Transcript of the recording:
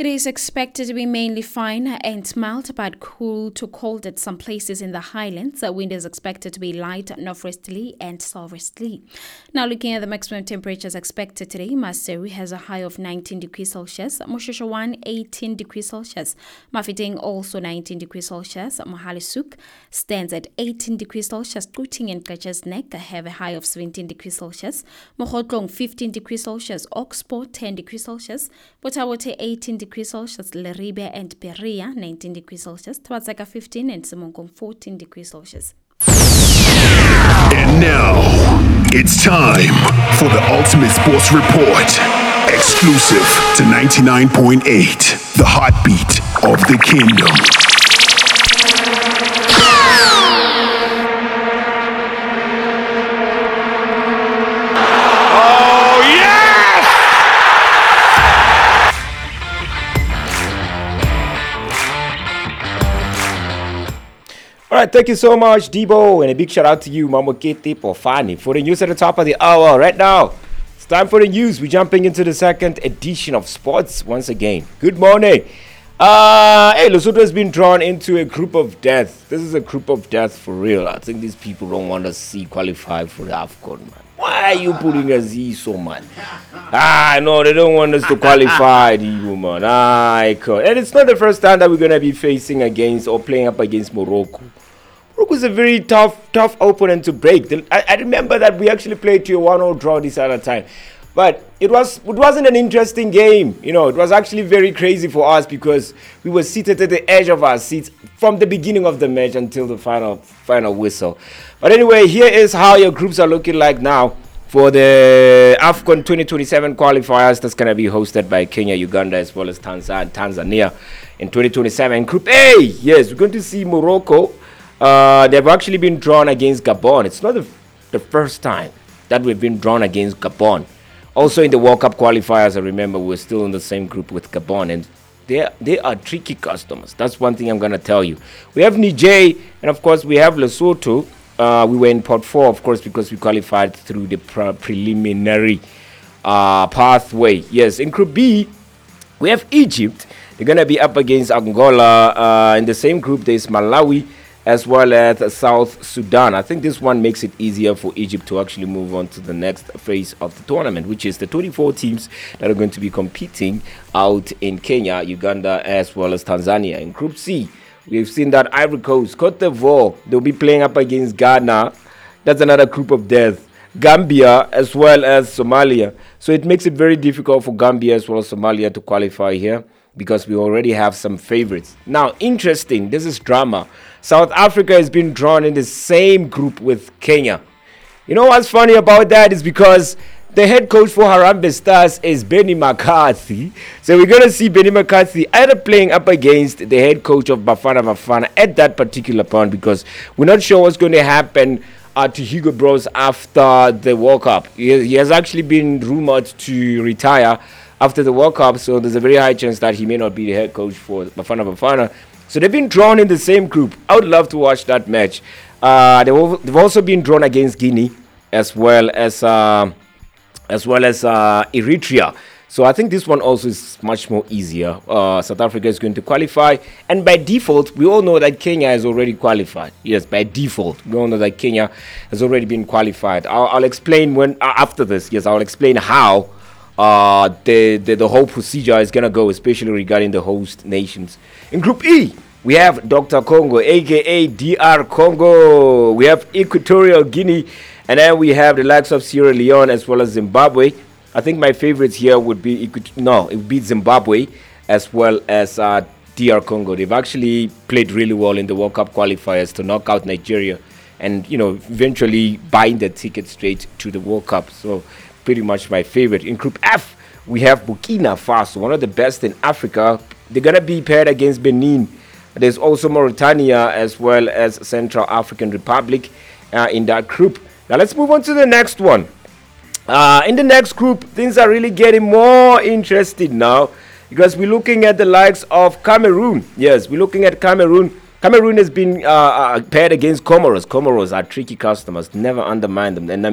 It is expected to be mainly fine and mild but cool to cold at some places in the highlands. The wind is expected to be light northwesterly and southwesterly. Now looking at the maximum temperatures expected today, Maseru has a high of 19 degrees Celsius, Moshoshawan 18 degrees Celsius, Mafeking also 19 degrees Celsius, Mohalisuk stands at 18 degrees Celsius, Kuting and Kacha's Neck have a high of 17 degrees Celsius, Mohotlong 15 degrees Celsius, Oxbow 10 degrees Celsius, Botawote 18 degrees Celsius, Leribe and Perea 19 degrees Celsius, Twatsaka 15 and Simongong 14 degrees Celsius. And now, it's time for the Ultimate Sports Report. Exclusive to 99.8, the heartbeat of the kingdom. All right, thank you so much, Debo, and a big shout out to you, Mamokete Pofani, for the news at the top of the hour. Right now, it's time for the news. We're jumping into the second edition of sports once again. Good morning. Hey, Lesotho has been drawn into a group of death. This is a group of death for real. I think these people don't want to see qualify for the AFCON, man. Why are you putting a Z so much? No, they don't want us to qualify, Debo, man. And it's not the first time that we're going to be facing against or playing up against Morocco. Morocco is a very tough opponent to break. I remember that we actually played to a 1-0 draw this other time. But it wasn't an interesting game. You know, it was actually very crazy for us because we were seated at the edge of our seats from the beginning of the match until the final whistle. But anyway, here is how your groups are looking like now for the AFCON 2027 qualifiers that's going to be hosted by Kenya, Uganda, as well as Tanzania in 2027. Group A, yes, we're going to see Morocco. They've actually been drawn against Gabon. It's not the first time that we've been drawn against Gabon. Also in the World Cup qualifiers, I remember we're still in the same group with Gabon, and they are tricky customers. That's one thing I'm going to tell you. We have Niger, and of course we have Lesotho. We were in pot 4, of course, because we qualified through the preliminary pathway. Yes, in Group B, we have Egypt. They're going to be up against Angola. In the same group, there's Malawi, as well as South Sudan. I think this one makes it easier for Egypt to actually move on to the next phase of the tournament, which is the 24 teams that are going to be competing out in Kenya, Uganda, as well as Tanzania. In Group C, we've seen that Ivory Coast, Cote d'Ivoire, they'll be playing up against Ghana. That's another group of death. Gambia, as well as Somalia. So it makes it very difficult for Gambia as well as Somalia to qualify here, because we already have some favorites. Now, interesting, this is drama. South Africa has been drawn in the same group with Kenya. You know what's funny about that is because the head coach for Harambee Stars is Benny McCarthy. So we're going to see Benny McCarthy either playing up against the head coach of Bafana Bafana at that particular point, because we're not sure what's going to happen to Hugo Bros after the World Cup. He has actually been rumored to retire after the World Cup, so there's a very high chance that he may not be the head coach for Bafana Bafana. So they've been drawn in the same group. I would love to watch that match. They've also been drawn against Guinea, as well as Eritrea. So I think this one also is much more easier. South Africa is going to qualify, and by default, we all know that Kenya has already qualified. Yes, by default, we all know that Kenya has already been qualified. I'll explain when after this. Yes, I'll explain how the whole procedure is going to go, especially regarding the host nations. In Group E, we have Dr. Congo, aka DR Congo. We have Equatorial Guinea, and then we have the likes of Sierra Leone as well as Zimbabwe. I think my favorites here would be Zimbabwe as well as DR Congo. They've actually played really well in the World Cup qualifiers to knock out Nigeria and, eventually buying the ticket straight to the World Cup. So pretty much my favorite. In Group F, we have Burkina Faso, one of the best in Africa. They're going to be paired against Benin. There's also Mauritania as well as Central African Republic in that group. Now let's move on to the next one. In the next group, things are really getting more interesting now, because we're looking at the likes of Cameroon. Yes, we're looking at Cameroon. Cameroon has been paired against Comoros. Comoros are tricky customers. Never undermine them. And